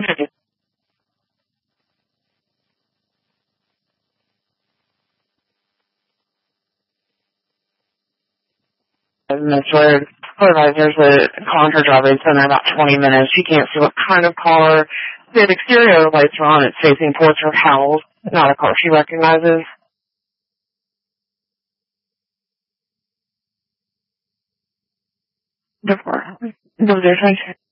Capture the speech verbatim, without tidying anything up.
And that's where supervisors that calling her job, they've been there about twenty minutes. She can't see what kind of car. The exterior lights are on. It's facing towards her house. Not a car she recognizes. Before. No, there's